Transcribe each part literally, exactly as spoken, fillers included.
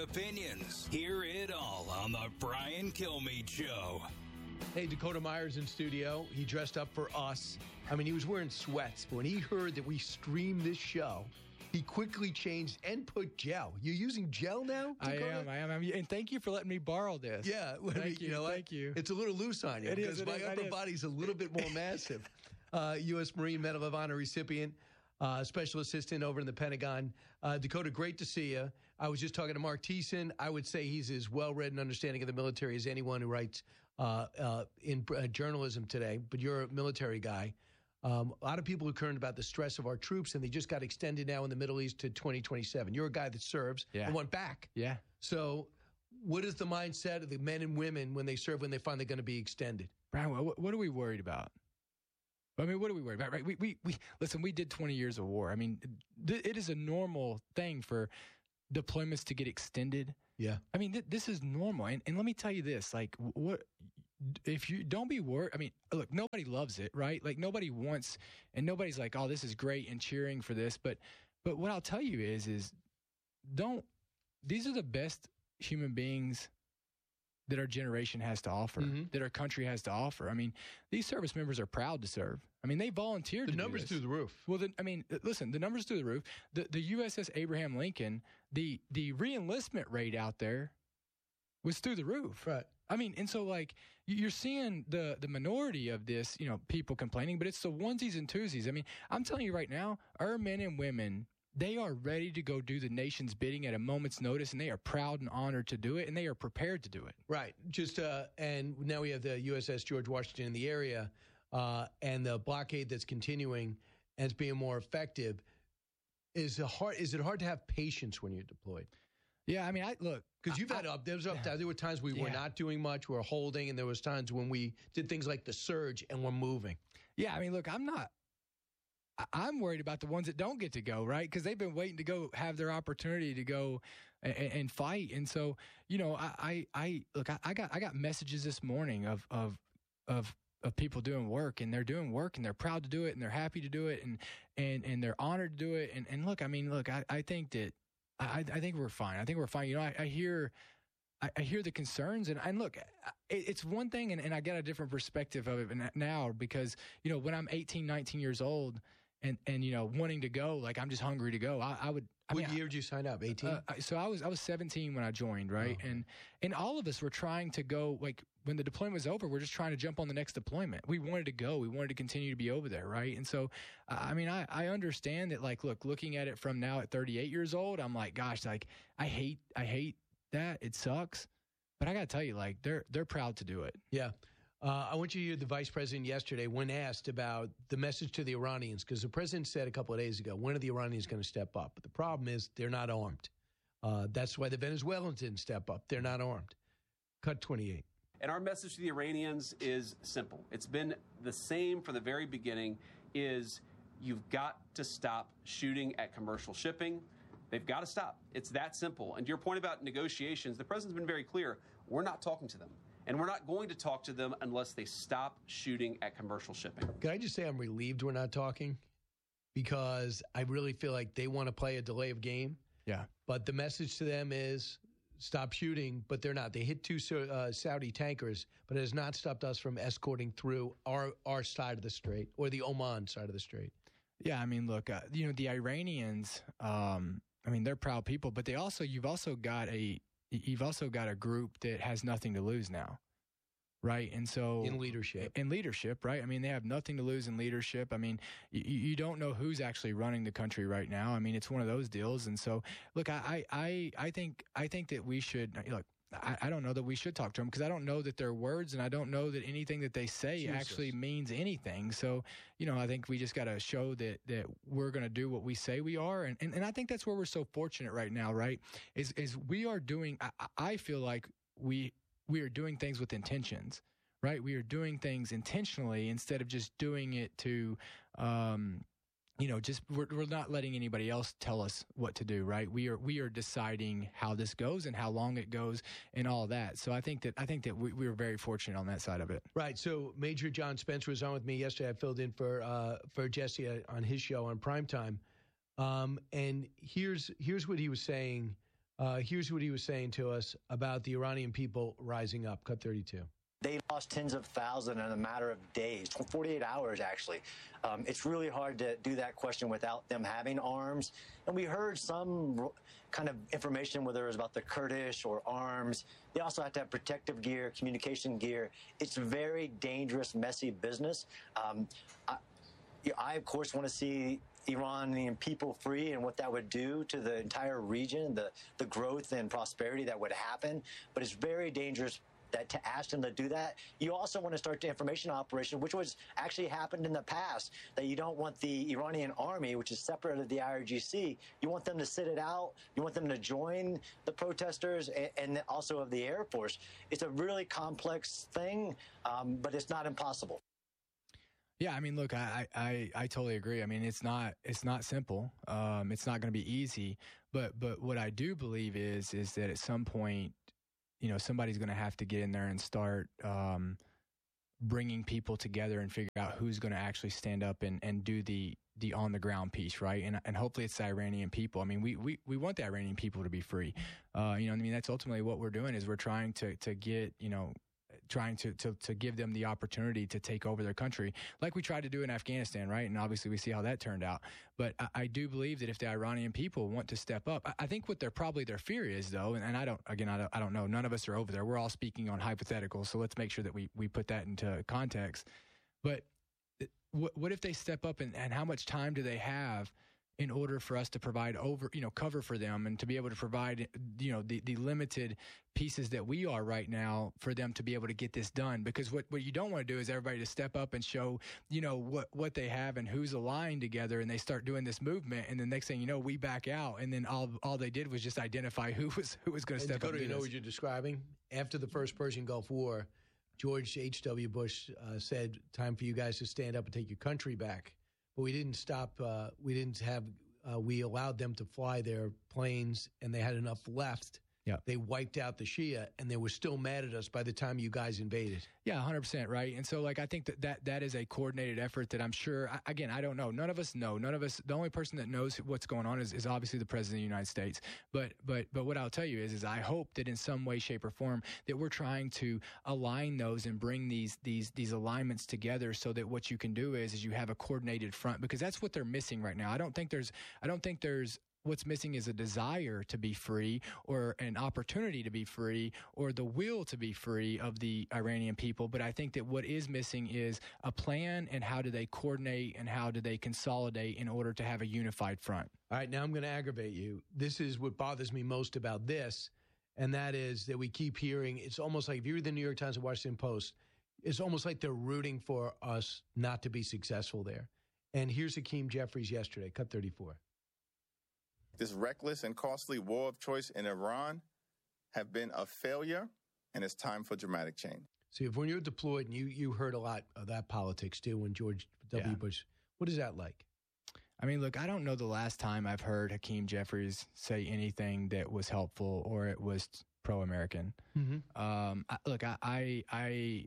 opinions. Hear it all on the Brian Kilmeade Show. Hey, Dakota Meyer's in studio. He dressed up for us. I mean, he was wearing sweats, but when he heard that we streamed this show, he quickly changed and put gel. You're using gel now, Dakota? I am, I am. I am. And thank you for letting me borrow this. Yeah. Thank I mean, you, you know, thank you. It's a little loose on you it because is, my is, upper body's a little bit more massive. Uh, U S Marine Medal of Honor recipient, uh, special assistant over in the Pentagon. Uh, Dakota, great to see you. I was just talking to Mark Thiessen. I would say he's as well-read and understanding of the military as anyone who writes uh, uh, in uh, journalism today, but you're a military guy. Um, a lot of people are concerned about the stress of our troops, and they just got extended now in the Middle East to twenty twenty-seven. You're a guy that serves yeah. and went back. Yeah. So what is the mindset of the men and women when they serve, when they find they're going to be extended? Brian, what, what are we worried about? I mean, what are we worried about? Right? We, we, we listen, we did twenty years of war. I mean, th- it is a normal thing for deployments to get extended. Yeah. I mean, th- this is normal. And, and let me tell you this, like, what if you don't be worried? I mean, look, nobody loves it, right? Like, nobody wants, and nobody's like, oh, this is great and cheering for this. But, but what I'll tell you is, is don't, these are the best human beings that our generation has to offer, mm-hmm. that our country has to offer. I mean, these service members are proud to serve. I mean, they volunteered. The to numbers do this. through the roof. Well, the, I mean, listen, the numbers through the roof. The the U S S Abraham Lincoln, the the reenlistment rate out there was through the roof. Right. I mean, and so like you're seeing the the minority of this, you know, people complaining, but it's the onesies and twosies. I mean, I'm telling you right now, our men and women, they are ready to go do the nation's bidding at a moment's notice, and they are proud and honored to do it, and they are prepared to do it. Right. Just uh, and now we have the U S S George Washington in the area, uh, and the blockade that's continuing as being more effective. Is it hard? Is it hard to have patience when you're deployed? Yeah, I mean, I look because you've had up. There was up. There were times we yeah. were not doing much, we were holding, and there was times when we did things like the surge and we're moving. Yeah, I mean, look, I'm not. I'm worried about the ones that don't get to go, right? Because they've been waiting to go have their opportunity to go and, and fight. And so, you know, I, I, I look, I, I got, I got messages this morning of, of, of, of people doing work, and they're doing work, and they're proud to do it, and they're happy to do it, and, and, and they're honored to do it. And, and look, I mean, look, I, I think that, I, I think we're fine. I think we're fine. You know, I, I hear, I, I hear the concerns, and, and look, it, it's one thing, and, and I get a different perspective of it now because, you know, when I'm eighteen, nineteen years old, And, and you know, wanting to go, like I'm just hungry to go. I, I would. I what mean, year did you sign up? eighteen. Uh, so I was I was seventeen when I joined, right? Oh. And and all of us were trying to go. Like when the deployment was over, we're just trying to jump on the next deployment. We wanted to go. We wanted to continue to be over there, right? And so, uh, I mean, I I understand that. Like, look, looking at it from now at thirty-eight years old, I'm like, gosh, like I hate I hate that. It sucks. But I got to tell you, like they're they're proud to do it. Yeah. Uh, I want you to hear the vice president yesterday when asked about the message to the Iranians, because the president said a couple of days ago, when are the Iranians going to step up? But the problem is they're not armed. Uh, that's why the Venezuelans didn't step up. They're not armed. Cut twenty-eight. And our message to the Iranians is simple. It's been the same from the very beginning, is you've got to stop shooting at commercial shipping. They've got to stop. It's that simple. And to your point about negotiations, the president's been very clear. We're not talking to them. And we're not going to talk to them unless they stop shooting at commercial shipping. Can I just say I'm relieved we're not talking? Because I really feel like they want to play a delay of game. Yeah. But the message to them is stop shooting, but they're not. They hit two uh, Saudi tankers, but it has not stopped us from escorting through our, our side of the strait or the Oman side of the strait. Yeah, I mean, look, uh, you know, the Iranians, um, I mean, they're proud people, but they also, you've also got a, You've also got a group that has nothing to lose now, right? And so in leadership, in leadership, right? I mean, they have nothing to lose in leadership. I mean, you, you don't know who's actually running the country right now. I mean, it's one of those deals. And so, look, I, I, I think, I think that we should look. I, I don't know that we should talk to them because I don't know that they're words, and I don't know that anything that they say Jesus. actually means anything. So, you know, I think we just got to show that that we're going to do what we say we are, and, and and I think that's where we're so fortunate right now, right? Is is we are doing. I, I feel like we we are doing things with intentions, right? We are doing things intentionally instead of just doing it to. Um, You know, just we're, we're not letting anybody else tell us what to do, right? We are we are deciding how this goes and how long it goes and all that. So I think that I think that we, we were very fortunate on that side of it. Right. So Major John Spencer was on with me yesterday. I filled in for uh, for Jesse on his show on Primetime, um, and here's here's what he was saying Uh, here's what he was saying to us about the Iranian people rising up. Cut thirty-two. They lost tens of thousands in a matter of days, forty-eight hours, actually. Um, it's really hard to do that question without them having arms. And we heard some kind of information, whether it was about the Kurdish or arms. They also have to have protective gear, communication gear. It's very dangerous, messy business. Um, I, I, of course, want to see Iranian people free and what that would do to the entire region, the, the growth and prosperity that would happen. But it's very dangerous that to ask them to do that. You also want to start the information operation, which was actually happened in the past, that you don't want the Iranian army, which is separate of the I R G C, you want them to sit it out, you want them to join the protesters and, and also of the Air Force. It's a really complex thing, um, but it's not impossible. Yeah, I mean, look, I, I, I totally agree. I mean, it's not it's not simple. Um, it's not going to be easy. But but what I do believe is is that at some point, you know, somebody's going to have to get in there and start um, bringing people together and figure out who's going to actually stand up and, and do the the on the ground piece, right? And and hopefully it's the Iranian people. I mean, we we, we want the Iranian people to be free. Uh, you know, I mean, that's ultimately what we're doing is we're trying to to get, you know, trying to, to, to give them the opportunity to take over their country like we tried to do in Afghanistan, right? And obviously we see how that turned out. But I, I do believe that if the Iranian people want to step up, I, I think what they're probably their fear is, though, and, and I don't, again, I don't, I don't know. None of us are over there. We're all speaking on hypotheticals. So let's make sure that we, we put that into context. But what, what if they step up and, and how much time do they have in order for us to provide over, you know, cover for them and to be able to provide, you know, the, the limited pieces that we are right now for them to be able to get this done? Because what, what you don't want to do is everybody to step up and show, you know, what, what they have and who's aligned together, and they start doing this movement, and the next thing you know, we back out, and then all all they did was just identify who was who was going to step Dakota, up. You know what you're describing? After the first Persian Gulf War, George H W. Bush uh, said, "Time for you guys to stand up and take your country back." But we didn't stop. Uh, we didn't have. Uh, we allowed them to fly their planes, and they had enough left. Yeah, they wiped out the Shia, and they were still mad at us by the time you guys invaded. Yeah, one hundred percent, right? And so, like, I think that, that that is a coordinated effort that I'm sure, I, again, I don't know. None of us know. None of us, the only person that knows what's going on is, is obviously the President of the United States. But but but what I'll tell you is, is I hope that in some way, shape, or form that we're trying to align those and bring these these these alignments together so that what you can do is, is you have a coordinated front, because that's what they're missing right now. I don't think there's, I don't think there's, what's missing is a desire to be free, or an opportunity to be free, or the will to be free of the Iranian people. But I think that what is missing is a plan, and how do they coordinate and how do they consolidate in order to have a unified front. All right, now I'm going to aggravate you. This is what bothers me most about this, and that is that we keep hearing, it's almost like if you read the New York Times and Washington Post, it's almost like they're rooting for us not to be successful there. And here's Hakeem Jeffries yesterday, cut thirty-four. This reckless and costly war of choice in Iran have been a failure, and it's time for dramatic change. See, if when you're deployed, and you, you heard a lot of that politics too when George W. Yeah. Bush, what is that like? I mean, look, I don't know the last time I've heard Hakeem Jeffries say anything that was helpful or it was pro-American. Mm-hmm. Um, I, look, I, I, I,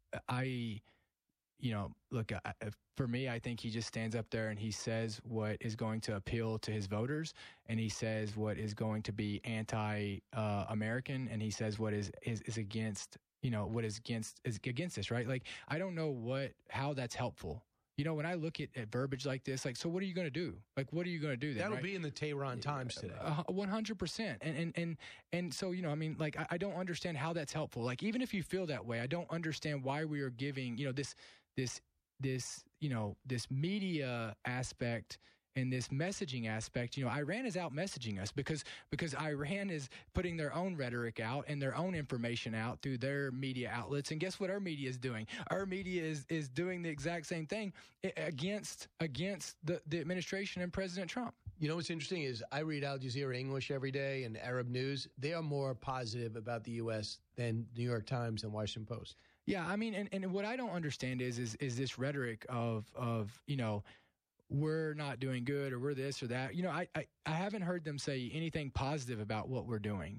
I you know, look, I, for me, I think he just stands up there and he says what is going to appeal to his voters, and he says what is going to be anti-American, uh, and he says what is, is, is against, you know, what is against, is against this, right? Like, I don't know what, how that's helpful. You know, when I look at, at verbiage like this, like, so what are you going to do? Like, what are you going to do then? That'll right? be in the Tehran Times today. Uh, one hundred percent. And, and, and, and so, you know, I mean, like, I, I don't understand how that's helpful. Like, even if you feel that way, I don't understand why we are giving, you know, this, this, this, you know, this media aspect and this messaging aspect. You know, Iran is out messaging us because because Iran is putting their own rhetoric out and their own information out through their media outlets. And guess what our media is doing? Our media is is doing the exact same thing against against the, the administration and President Trump. You know what's interesting is I read Al Jazeera English every day and Arab News. They are more positive about the U S than New York Times and Washington Post. Yeah, I mean, and, and what I don't understand is is is this rhetoric of of you know, we're not doing good or we're this or that. You know, I, I, I haven't heard them say anything positive about what we're doing,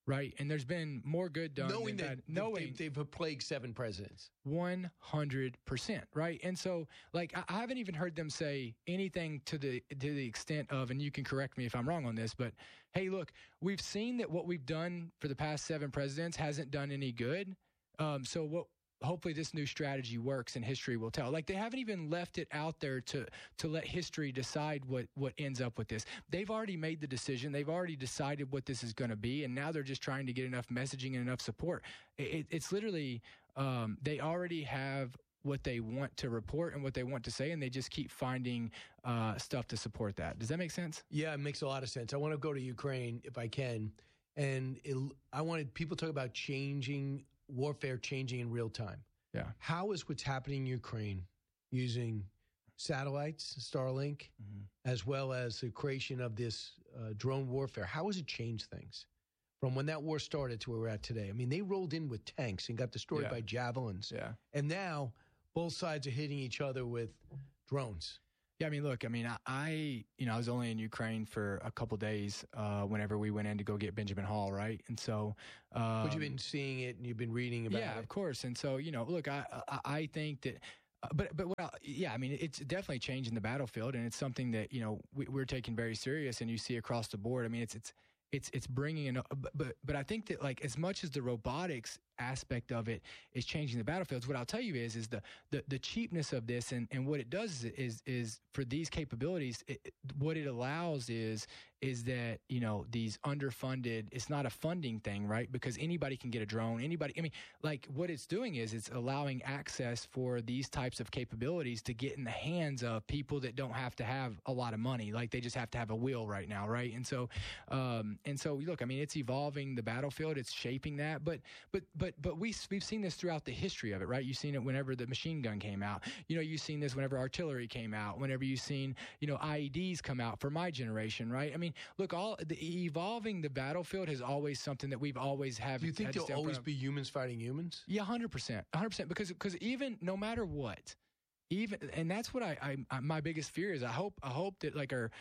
right? And there's been more good done knowing than that bad. Knowing they've, they've plagued seven presidents. one hundred percent, right? And so, like, I, I haven't even heard them say anything to the to the extent of, and you can correct me if I'm wrong on this, but hey, look, we've seen that what we've done for the past seven presidents hasn't done any good. Um, so what? Hopefully this new strategy works and history will tell. Like, they haven't even left it out there to to let history decide what, what ends up with this. They've already made the decision. They've already decided what this is going to be, and now they're just trying to get enough messaging and enough support. It, it's literally um, they already have what they want to report and what they want to say, and they just keep finding uh, stuff to support that. Does that make sense? Yeah, it makes a lot of sense. I want to go to Ukraine if I can, and it, I wanted people to talk about changing warfare changing in real time. Yeah. How is what's happening in Ukraine using satellites, Starlink, mm-hmm. as well as the creation of this uh, drone warfare, how has it changed things from when that war started to where we're at today? I mean, they rolled in with tanks and got destroyed yeah. by javelins. Yeah. And now both sides are hitting each other with drones. Yeah, I mean, look, I mean, I, I, you know, I was only in Ukraine for a couple days uh, whenever we went in to go get Benjamin Hall, right? And so, um, but you've been seeing it and you've been reading about yeah, it. Yeah, of course. And so, you know, look, I, I, I think that, uh, but, but, well, yeah, I mean, it's definitely changing the battlefield, and it's something that, you know, we, we're taking very serious, and you see across the board. I mean, it's, it's, it's, it's bringing in, but, but, but I think that, like, as much as the robotics aspect of it is changing the battlefields, what I'll tell you is, is the, the, the cheapness of this, and, and what it does is, is, is for these capabilities, it, what it allows is, is that, you know, these underfunded, it's not a funding thing, right? Because anybody can get a drone, anybody, I mean, like, what it's doing is it's allowing access for these types of capabilities to get in the hands of people that don't have to have a lot of money. Like, they just have to have a will right now, right? And so, um, and so, look, I mean, it's evolving the battlefield, it's shaping that, but, but, but, but we, we've seen this throughout the history of it, right? You've seen it whenever the machine gun came out. You know, you've seen this whenever artillery came out, whenever you've seen, you know, I E Ds come out for my generation, right? I mean, look, all the evolving the battlefield has always something that we've always have. Do you think had to there'll always of. be humans fighting humans? Yeah, one hundred percent. one hundred percent. Because, because even no matter what, even, and that's what I, I, I my biggest fear is I hope, I hope that, like, our,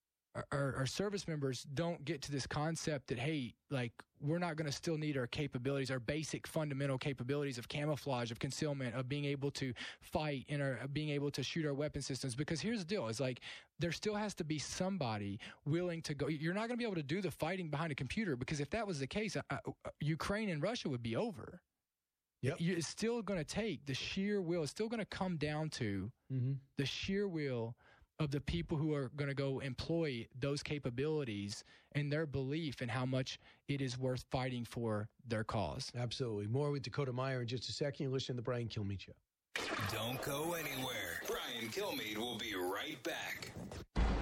Our, our service members don't get to this concept that, hey, like, we're not going to still need our capabilities, our basic fundamental capabilities of camouflage, of concealment, of being able to fight, and our, being able to shoot our weapon systems. Because here's the deal. It's like, there still has to be somebody willing to go. You're not going to be able to do the fighting behind a computer, because if that was the case, uh, uh, Ukraine and Russia would be over. Yep. It's still going to take the sheer will. It's still going to come down to mm-hmm. the sheer will of the people who are going to go employ those capabilities and their belief in how much it is worth fighting for their cause. Absolutely. More with Dakota Meyer in just a second. You're listening to the Brian Kilmeade Show. Don't go anywhere. Brian Kilmeade will be right back.